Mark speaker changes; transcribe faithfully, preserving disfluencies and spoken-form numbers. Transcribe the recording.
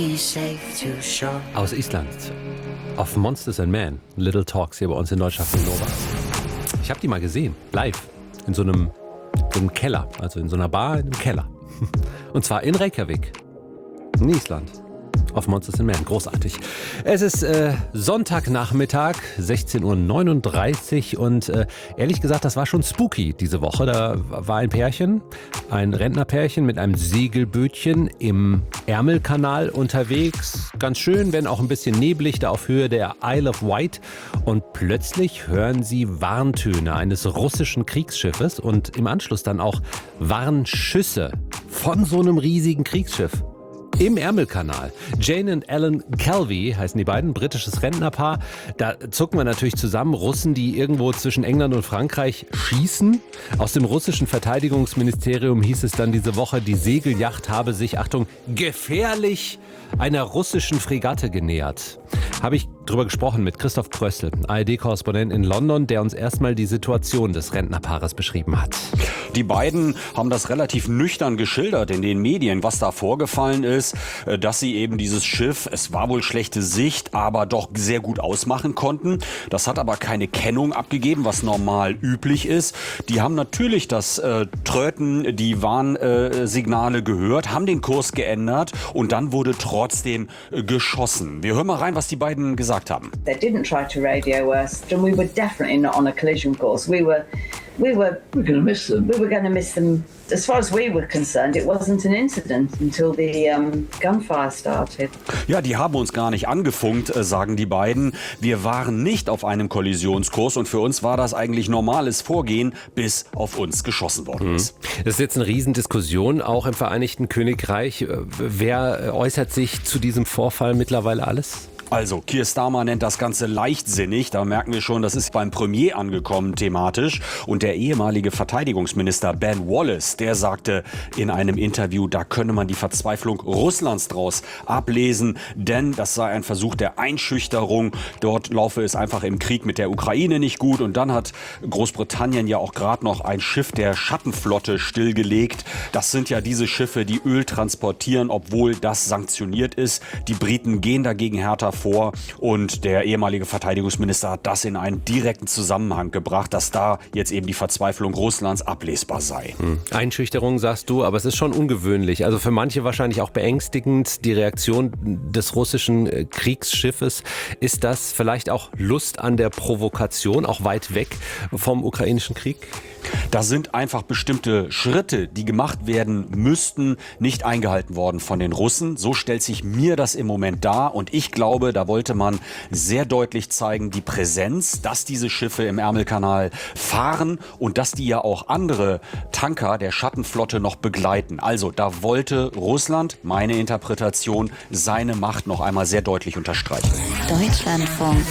Speaker 1: be safe to shore.
Speaker 2: Aus Island. Auf Monsters and Men. Little Talks hier bei uns in Deutschland von Nova. Ich habe die mal gesehen. Live. In so einem, so einem Keller. Also in so einer Bar in einem Keller. Und zwar in Reykjavik. In Island. Auf Monsters and Men. Großartig. Es ist äh, Sonntagnachmittag, sechzehn Uhr neununddreißig und äh, ehrlich gesagt, das war schon spooky diese Woche. Da war ein Pärchen, ein Rentnerpärchen mit einem Segelbötchen im Ärmelkanal unterwegs. Ganz schön, wenn auch ein bisschen neblig, da auf Höhe der Isle of Wight. Und plötzlich hören sie Warntöne eines russischen Kriegsschiffes und im Anschluss dann auch Warnschüsse von so einem riesigen Kriegsschiff. Im Ärmelkanal. Jane und Alan Calvi heißen die beiden, britisches Rentnerpaar. Da zucken wir natürlich zusammen. Russen, die irgendwo zwischen England und Frankreich schießen. Aus dem russischen Verteidigungsministerium hieß es dann diese Woche, die Segelyacht habe sich, Achtung, gefährlich einer russischen Fregatte genähert. Habe ich drüber gesprochen mit Christoph Prössl, A R D-Korrespondent in London, der uns erstmal die Situation des Rentnerpaares beschrieben hat.
Speaker 3: Die beiden haben das relativ nüchtern geschildert in den Medien, was da vorgefallen ist, dass sie eben dieses Schiff, es war wohl schlechte Sicht, aber doch sehr gut ausmachen konnten. Das hat aber keine Kennung abgegeben, was normal üblich ist. Die haben natürlich das äh, Tröten, die Warnsignale äh, gehört, haben den Kurs geändert und dann wurde trotzdem äh, geschossen. Wir hören mal rein, was die beiden gesagt haben.
Speaker 4: They didn't try to radio us, and we were definitely not on a collision course. We were, we were,
Speaker 5: we're going to miss them.
Speaker 4: We were going to miss them. As far as we were concerned, it wasn't an incident until the um, gunfire started.
Speaker 3: Ja, die haben uns gar nicht angefunkt, äh, sagen die beiden. Wir waren nicht auf einem Kollisionskurs und für uns war das eigentlich normales Vorgehen, bis auf uns geschossen worden ist.
Speaker 2: Das ist jetzt eine Riesendiskussion, auch im Vereinigten Königreich. Wer äußert sich zu diesem Vorfall mittlerweile alles?
Speaker 3: Also, Keir Starmer nennt das Ganze leichtsinnig. Da merken wir schon, das ist beim Premier angekommen thematisch. Und der ehemalige Verteidigungsminister Ben Wallace, der sagte in einem Interview, da könne man die Verzweiflung Russlands draus ablesen. Denn das sei ein Versuch der Einschüchterung. Dort laufe es einfach im Krieg mit der Ukraine nicht gut. Und dann hat Großbritannien ja auch gerade noch ein Schiff der Schattenflotte stillgelegt. Das sind ja diese Schiffe, die Öl transportieren, obwohl das sanktioniert ist. Die Briten gehen dagegen härter vor und der ehemalige Verteidigungsminister hat das in einen direkten Zusammenhang gebracht, dass da jetzt eben die Verzweiflung Russlands ablesbar sei.
Speaker 2: Hm. Einschüchterung sagst du, aber es ist schon ungewöhnlich. Also für manche wahrscheinlich auch beängstigend, die Reaktion des russischen Kriegsschiffes. Ist das vielleicht auch Lust an der Provokation, auch weit weg vom ukrainischen Krieg?
Speaker 3: Da sind einfach bestimmte Schritte, die gemacht werden müssten, nicht eingehalten worden von den Russen. So stellt sich mir das im Moment dar und ich glaube, da wollte man sehr deutlich zeigen, die Präsenz, dass diese Schiffe im Ärmelkanal fahren und dass die ja auch andere Tanker der Schattenflotte noch begleiten. Also da wollte Russland, meine Interpretation, seine Macht noch einmal sehr deutlich unterstreichen.
Speaker 1: Deutschlandfunk